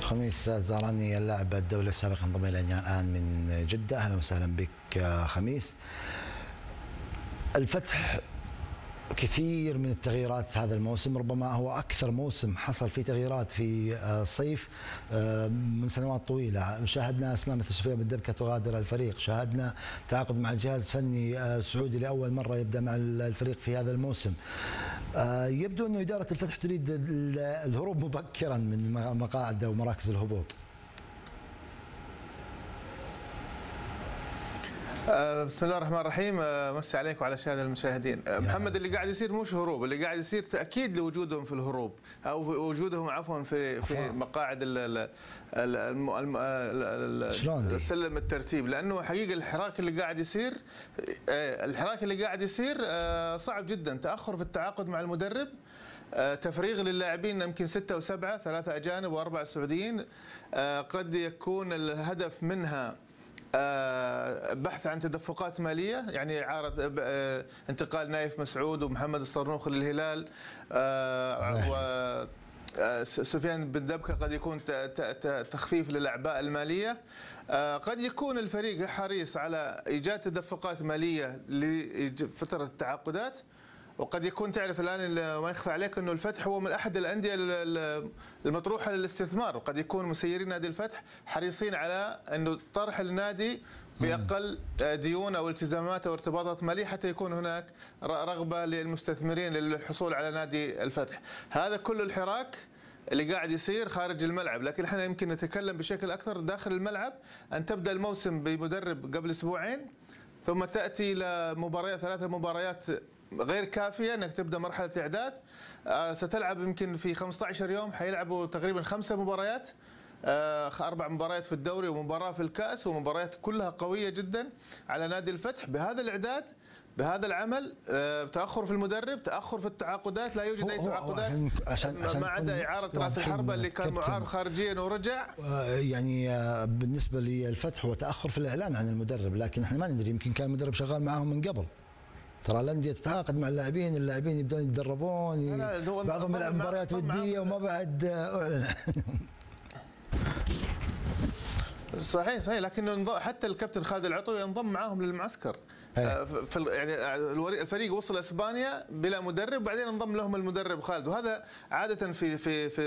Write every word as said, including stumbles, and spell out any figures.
خميس الزهراني اللاعب الدولي السابق انضم الينا الان من جده. اهلا وسهلا بك خميس. الفتح كثير من التغييرات هذا الموسم، ربما هو اكثر موسم حصل فيه تغييرات في الصيف من سنوات طويله. شاهدنا اسماء مثل سفيان بن دبكه تغادر الفريق، شاهدنا تعاقد مع جهاز فني سعودي لاول مره يبدا مع الفريق في هذا الموسم. يبدو انه اداره الفتح تريد الهروب مبكرا من مقاعد ومراكز الهبوط. بسم الله الرحمن الرحيم. مسي عليك وعلى الساده المشاهدين. محمد، اللي قاعد يصير مش هروب، اللي قاعد يصير تاكيد لوجودهم في الهروب او وجودهم عفوا في في مقاعد السلم الترتيب، لانه حقيقه الحراك اللي قاعد يصير الحراك اللي قاعد يصير صعب جدا. تاخر في التعاقد مع المدرب، تفريغ للاعبين يمكن ستة وسبعة، ثلاثة أجانب وأربعة سعوديين. قد يكون الهدف منها بحث عن تدفقات ماليه، يعني اعاره انتقال نايف مسعود ومحمد الصرنوخ للهلال، وسفيان بن دبكه قد يكون تخفيف للاعباء الماليه. قد يكون الفريق حريص على ايجاد تدفقات ماليه لفتره التعاقدات، وقد يكون تعرف الان ما يخفى عليك انه الفتح هو من احد الانديه المطروحه للاستثمار، وقد يكون مسيرين نادي الفتح حريصين على انه طرح النادي باقل ديون او التزامات او ارتباطات ماليه حتى يكون هناك رغبه للمستثمرين للحصول على نادي الفتح. هذا كل الحراك اللي قاعد يصير خارج الملعب، لكن احنا يمكن نتكلم بشكل اكثر داخل الملعب. ان تبدا الموسم بمدرب قبل اسبوعين، ثم تاتي لمباريات ثلاثه مباريات غير كافيه انك تبدا مرحله اعداد. آه ستلعب يمكن في خمسة عشر يوم حيلعبوا تقريبا خمسه مباريات، آه اربع مباريات في الدوري ومباراه في الكاس، ومباريات كلها قويه جدا على نادي الفتح. بهذا الاعداد بهذا العمل، آه تاخر في المدرب، تاخر في التعاقدات، لا يوجد اي تعاقدات عشان عشان ما عدا اعاره راس الحربه اللي كان معار خارجيا ورجع. يعني بالنسبه للفتح هو تاخر في الاعلان عن المدرب، لكن احنا ما ندري، يمكن كان المدرب شغال معاهم من قبل. ترى الانديه تتعاقد مع اللاعبين، اللاعبين يبدون يتدربون، بعضهم يلعب مباريات وديه وما بعد اعلن. صحيح صحيح، لكن حتى الكابتن خالد العطوي انضم معاهم للمعسكر. في يعني الفريق وصل اسبانيا بلا مدرب، بعدين انضم لهم المدرب خالد، وهذا عاده في في في